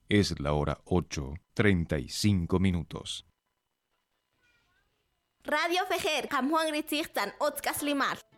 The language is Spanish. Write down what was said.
Es la hora 8:35. Radio Fejer, Juan Gritzigtan, Otzkas Limar.